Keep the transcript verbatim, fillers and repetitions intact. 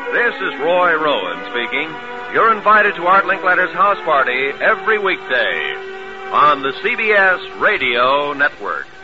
This is Roy Rowan speaking. You're invited to Art Linkletter's house party every weekday on the C B S Radio Network.